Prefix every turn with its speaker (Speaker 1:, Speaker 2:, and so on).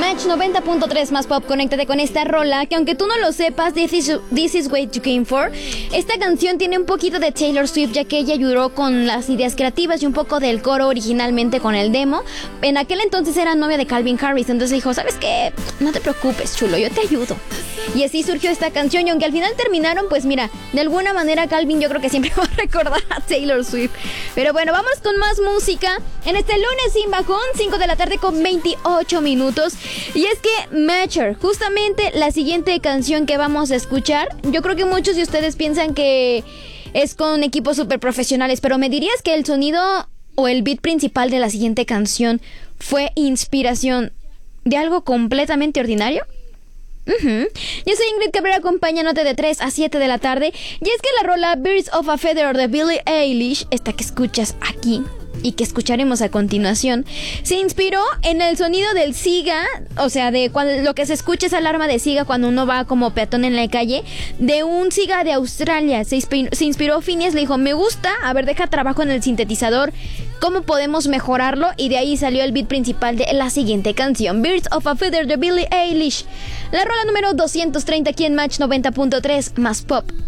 Speaker 1: Match 90.3 más pop, conéctate con esta rola que aunque tú no lo sepas, This is What You Came For. Esta canción tiene un poquito de Taylor Swift, ya que ella ayudó con las ideas creativas y un poco del coro originalmente con el demo. En aquel entonces era novia de Calvin Harris, entonces dijo, ¿sabes qué? No te preocupes, chulo, yo te ayudo. Y así surgió esta canción, y aunque al final terminaron, pues mira, de alguna manera Calvin yo creo que siempre va a recordar a Taylor Swift. Pero bueno, vamos con más música en este lunes sin bajón, 5 de la tarde con 28 minutos. Y es que Matcher, justamente la siguiente canción que vamos a escuchar, yo creo que muchos de ustedes piensan que es con equipos súper profesionales, pero ¿me dirías que el sonido o el beat principal de la siguiente canción fue inspiración de algo completamente ordinario? Yo soy Ingrid Cabrera, acompañándote de 3 a 7 de la tarde. Y es que la rola Birds of a Feather de Billie Eilish, esta que escuchas aquí y que escucharemos a continuación, se inspiró en el sonido del siga, o sea, de cuando lo que se escucha es alarma de siga cuando uno va como peatón en la calle, de un siga de Australia. Se inspiró Phineas, le dijo, me gusta, a ver, deja trabajo en el sintetizador, ¿cómo podemos mejorarlo? Y de ahí salió el beat principal de la siguiente canción, Birds of a Feather de Billie Eilish. La rola número 230 aquí en Match 90.3 más pop.